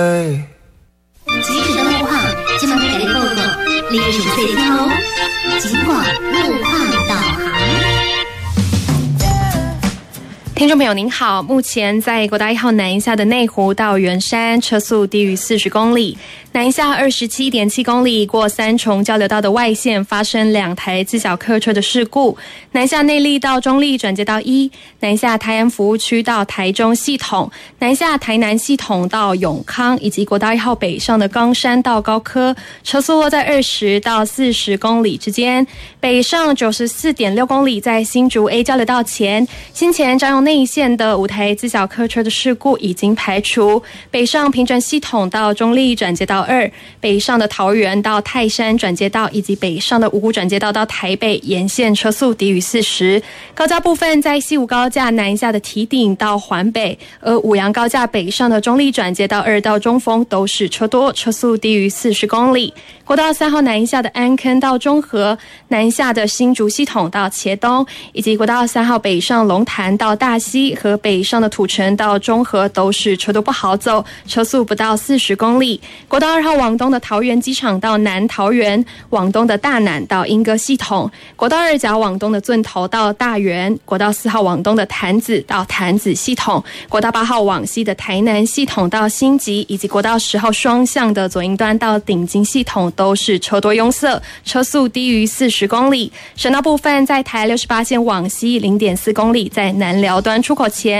即时的路况，今晚给你报告，你是谁挑？尽管路况导航。 听众朋友您好，目前在国道1号南下的内湖到圆山车速低于40公里，南下27.7公里过三重交流道的外线发生2台自小客车的事故，南下内坜到中坜转接道1，南下台安服务区到台中系统，南下台南系统到永康，以及国道1号北上的冈山到高科，车速落在20到40公里之间，北上94.6公里在新竹 A 交流道前，先前占用内线的5台自小客车的事故已经排除，北上平转系统到中坜转接道2，北上的桃园到泰山转接道，以及北上的五股转接道到台北沿线车速低于40。高架部分在西武高架南下的堤顶到环北，而五杨高架北上的中坜转接道2到中丰都是车多，车速低于40公里。国道3号南下的安坑到中和，南下的新竹系统到茄东，以及国道3号北上龙潭到大溪和北上的土城到中和都是车多不好走，车速不到40公里。国道2号往东的桃园机场到南桃园，往东的大南到莺歌系统，国道2甲往东的圳头到大园，国道4号往东的潭子到潭子系统，国道8号往西的台南系统到新集，以及国道10号双向的左营端到顶金系统都是车多拥塞，车速低于40公里。省道部分在台68线往西 0.4公里，在南寮端出口前